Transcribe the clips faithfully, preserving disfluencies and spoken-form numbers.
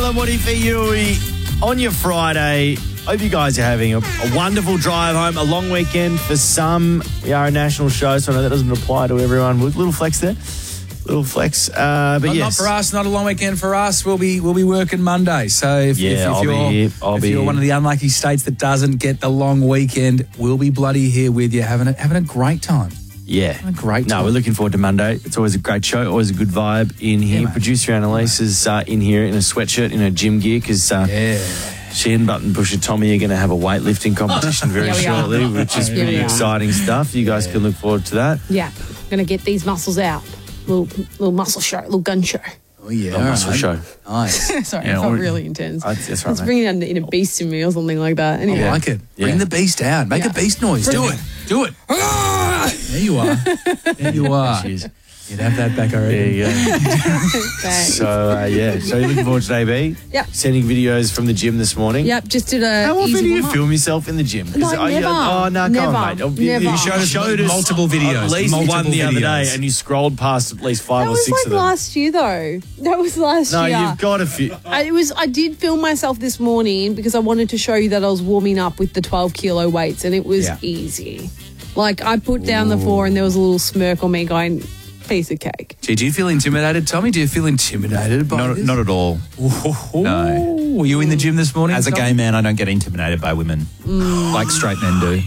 and Woody for you on your Friday. Hope you guys are having a, a wonderful drive home, a long weekend for some. We are a national show, so I know that doesn't apply to everyone. Little flex there. Little flex. Uh, but not, yes. not for us, not a long weekend for us. We'll be we'll be working Monday. So if, Yeah, if, if I'll be you're, here. I'll if be you're here. one of the unlucky states that doesn't get the long weekend, we'll be bloody here with you, having a, having a great time. Yeah. A great No, time. we're looking forward to Monday. It's always a great show, always a good vibe in here. Yeah, mate. Producer Annalise is uh, in here in a sweatshirt, in her gym gear, because uh, Yeah. she and Button Pusher Tommy are going to have a weightlifting competition very Yeah, we are. shortly, which is Yeah, pretty we are. exciting stuff. You guys can look forward to that. Yeah, going to get these muscles out. Little little muscle show, little gun show. Oh yeah, A muscle right. show. Nice. Sorry, Yeah, I felt or- really intense. Uh, That's right, Let's mate. bring it in, in a beast in me or something like that. Anyway. I like it. Yeah. Bring the beast out. Make Yeah. a beast noise. Do it. Do it. There you are. There you are. Jeez. You'd have that back already. There you go. Thanks. So, uh, yeah. So, you're looking forward to A B? Yep. Sending videos from the gym this morning. Yep, just did a How often easy do you warm-up. film yourself in the gym? 'Cause No, I- never. Oh, no, Never. come on, mate. Oh, you- Never. You You showed us, showed us multiple videos. At least multiple one the other videos. day, and you scrolled past at least five That or was six like of them. last year, though. That was last no, year. you've got a few. I, it was. I did film myself this morning because I wanted to show you that I was warming up with the twelve kilo weights, and it was Yeah. easy. Like I put down the floor, and there was a little smirk on me, going, "Piece of cake." Gee, do you feel intimidated, Tommy? Do you feel intimidated by Not, this? not at all. No. Were you in the gym this morning? As a Tom? gay man, I don't get intimidated by women like straight men do.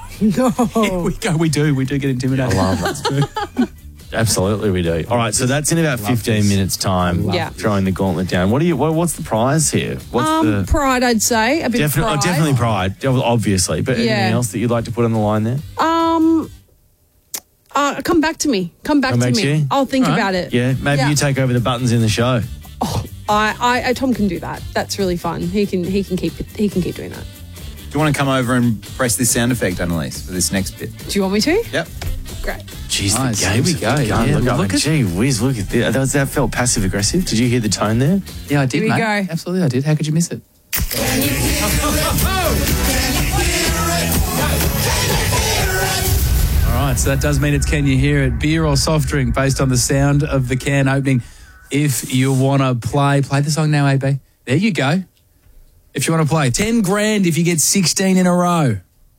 Yeah, we go. We do. We do get intimidated. I love that. Absolutely, we do. All right, so that's in about fifteen this. minutes' time. Yeah. Throwing the gauntlet down. What do you? What, what's the prize here? What's Um, the? pride, I'd say a bit. Definitely, of oh, pride. definitely pride, obviously. But Yeah. anything else that you'd like to put on the line there? Um, uh, come back to me. Come back Come to back me. to you? I'll think All right. about it. Yeah, maybe Yeah. you take over the buttons in the show. I, I, I, Tom can do that. That's really fun. He can, he can keep, he can keep doing that. Do you want to come over and press this sound effect, Annalise, for this next bit? Do you want me to? Yep. Great. Jeez, Nice. the games Here we have go. begun. Yeah, look, look look at- Gee whiz, look at that. That, was, that felt passive aggressive. Did you hear the tone there? Yeah, I did, Here we mate. go. Absolutely, I did. How could you miss it? All right, so that does mean it's Can You Hear It? Beer or soft drink based on the sound of the can opening. If you want to play, play the song now, A B. There you go. If you want to play, ten grand if you get sixteen in a row.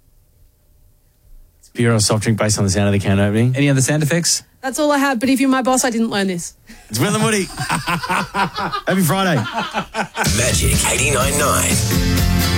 Beer or soft drink based on the sound of the can opening. Any other sound effects? That's all I have. But if you're my boss, I didn't learn this. It's Will and Woody. Happy Friday. Magic eighty-nine point nine.